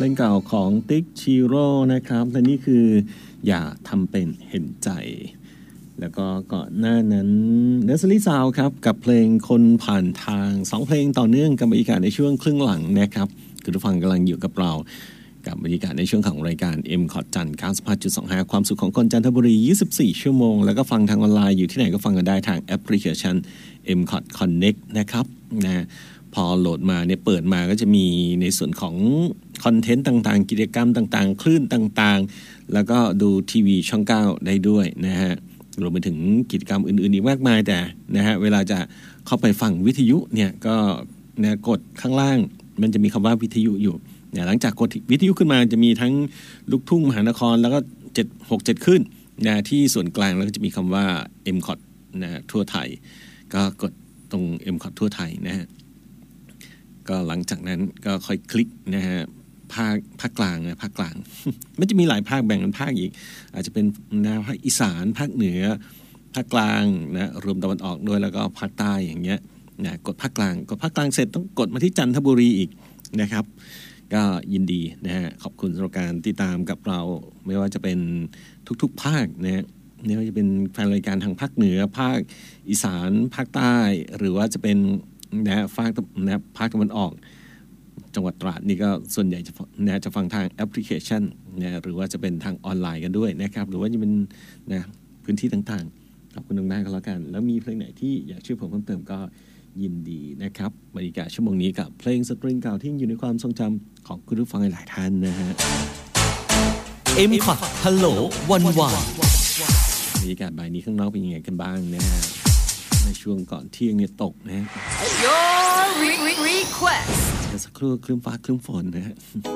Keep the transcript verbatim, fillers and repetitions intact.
ลงเก่าของติ๊กชิโร่นะครับและนี่คืออย่าทำเป็นเห็นใจแล้วก็ก่อนหน้านั้นเนสลี่ซาวครับกับเพลงคนผ่านทางสองเพลงต่อเนื่องกับบรรยากาศในช่วงครึ่งหลังนะครับคุณผู้ฟังกำลังอยู่กับเรากับบรรยากาศในช่วงของรายการ M คอร์ดจันทร์ เก้าสิบห้าจุดสองห้า ความสุขของคนจันทบุรียี่สิบสี่ชั่วโมงแล้วก็ฟังทางออนไลน์อยู่ที่ไหนก็ฟังกันได้ทางแอปพลิเคชัน M คอร์ด Connect นะครับนะพอโหลดมาเนี่ยเปิดมาก็จะมีในส่วนของคอนเทนต์ต่างๆกิจกรรมต่างๆคลื่นต่างๆแล้วก็ดูทีวีช่องเก้าได้ด้วยนะฮะรวมไปถึงกิจกรรมอื่นๆอีกมากมายแต่นะฮะเวลาจะเข้าไปฟังวิทยุเนี่ยก็นะกดข้างล่างมันจะมีคำว่าวิทยุอยู่เนี่ยหลังจากกดวิทยุขึ้นมาจะมีทั้งลูกทุ่งมหานครแล้วก็เจ็ด หก เจ็ดคลื่นนะที่ส่วนกลางแล้วก็จะมีคำว่า M คอร์ดนะทั่วไทยก็กดตรง M คอร์ดทั่วไทยนะฮะก็หลังจากนั้นก็ค่อยคลิกนะฮะภาคภาคกลางนะภาคกลาง มันจะมีหลายภาคแบ่งเป็นภาคอีกอาจจะเป็นนะภาคอีสานภาคเหนือภาคกลางนะรวมตะวันออกด้วยแล้วก็ภาคใต้อย่างเงี้ยนะกดภาคกลางกดภาคกลางเสร็จต้องกดมาที่จันทบุรีอีกนะครับก็ยินดีนะฮะขอบคุณสำหรับการติดตามกับเราไม่ว่าจะเป็นทุกๆภาคนะไม่ว่าจะเป็นแฟนรายการทางภาคเหนือภาคอีสานภาคใต้หรือว่าจะเป็นนะภาคนะภาคตะวันออกจังหวัดตราดนี่ก็ส่วนใหญ่จะนะจะฟังทางแอปพลิเคชันนะหรือว่าจะเป็นทางออนไลน์กันด้วยนะครับหรือว่าจะเป็นนะพื้นที่ต่างๆขอบคุณมากๆก็แล้วกันแล้วมีเพลงไหนที่อยากช่วยผมเพิ่มเติมก็ยินดีนะครับบรรยากาศชั่วโมงนี้กับเพลงสตริงเก่าที่อยู่ในความทรงจำของคุณผู้ฟังหลายท่านนะฮะ M คอร์ดฮัลโหลวันวานบรรยากาศบ่ายนี้ข้างนอกเป็นยังไงกันบ้างนะฮะในช่วงก่อนเที่ยงเนี่ยตกนะฮะ Your request สักครู่คลื่นฟ้าคลื่นฝนนะฮะ